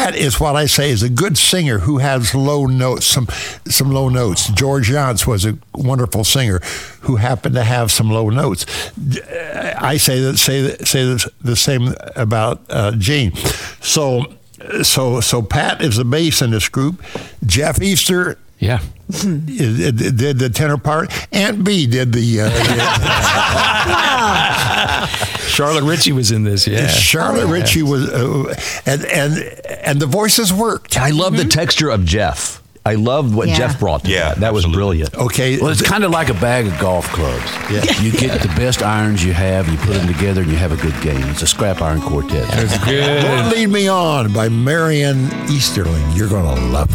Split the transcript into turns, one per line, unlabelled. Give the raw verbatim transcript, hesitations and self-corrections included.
Pat is what I say is a good singer who has low notes, some some low notes. George Jones was a wonderful singer who happened to have some low notes. I say that say say the same about uh, Gene. So so so Pat is the bass in this group. Jeff Easter.
Yeah.
did the tenor part. Aunt B did the... Uh,
Charlotte Ritchie was in this, yeah.
Charlotte
oh, yeah.
Ritchie was... Uh, and, and and the voices worked.
I love mm-hmm. the texture of Jeff. I love what
yeah.
Jeff brought to
yeah,
that. That was brilliant.
Okay.
Well, it's kind of like a bag of golf clubs.
Yeah.
You get the best irons you have, you put them together, and you have a good game. It's a scrap iron quartet.
That's good.
Don't Lead Me On by Marian Easterling. You're going to love it.